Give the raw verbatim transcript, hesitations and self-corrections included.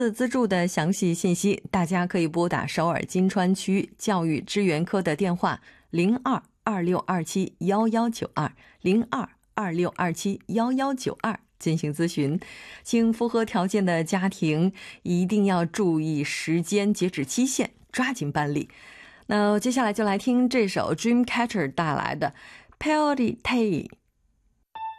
资助的详细信息，大家可以拨打首尔金川区教育支援科的电话零二二六二七幺幺九二零二二六二七幺幺九二进行咨询。请符合条件的家庭一定要注意时间截止期限，抓紧办理。那接下来就来听这首 Dreamcatcher 带来的 Pearly Tay。